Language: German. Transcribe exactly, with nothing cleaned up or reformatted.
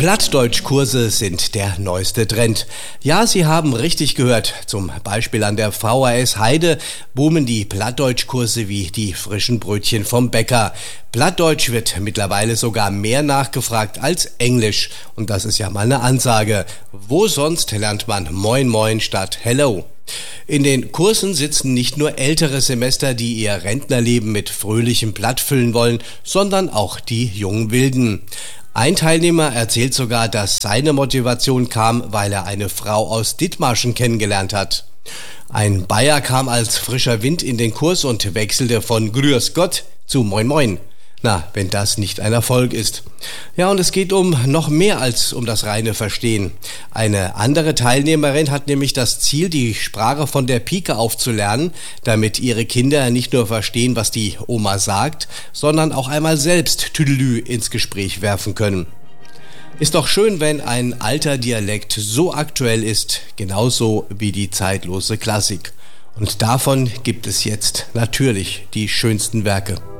Plattdeutschkurse sind der neueste Trend. Ja, Sie haben richtig gehört. Zum Beispiel an der V H S Heide boomen die Plattdeutschkurse wie die frischen Brötchen vom Bäcker. Plattdeutsch wird mittlerweile sogar mehr nachgefragt als Englisch. Und das ist ja mal eine Ansage. Wo sonst lernt man Moin Moin statt Hello? In den Kursen sitzen nicht nur ältere Semester, die ihr Rentnerleben mit fröhlichem Platt füllen wollen, sondern auch die jungen Wilden. Ein Teilnehmer erzählt sogar, dass seine Motivation kam, weil er eine Frau aus Dithmarschen kennengelernt hat. Ein Bayer kam als frischer Wind in den Kurs und wechselte von Grüß Gott zu Moin Moin. Na, wenn das nicht ein Erfolg ist. Ja, und es geht um noch mehr als um das reine Verstehen. Eine andere Teilnehmerin hat nämlich das Ziel, die Sprache von der Pike auf zu lernen, damit ihre Kinder nicht nur verstehen, was die Oma sagt, sondern auch einmal selbst Tüdelü ins Gespräch werfen können. Ist doch schön, wenn ein alter Dialekt so aktuell ist, genauso wie die zeitlose Klassik. Und davon gibt es jetzt natürlich die schönsten Werke.